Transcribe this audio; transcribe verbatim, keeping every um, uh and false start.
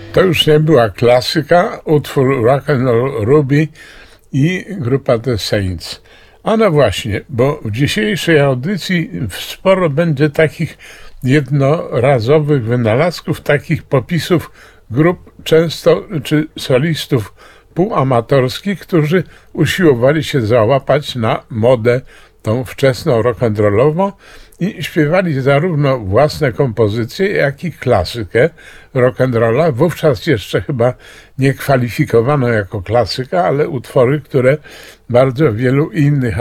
To już nie była klasyka, utwór Rock and Roll Ruby i grupa The Saints. A no właśnie, bo w dzisiejszej audycji sporo będzie takich jednorazowych wynalazków, takich popisów grup często czy solistów półamatorskich, którzy usiłowali się załapać na modę tą wczesną rock'n'rollową i śpiewali zarówno własne kompozycje, jak i klasykę rock'n'rolla. Wówczas jeszcze chyba nie kwalifikowano jako klasyka, ale utwory, które bardzo wielu innych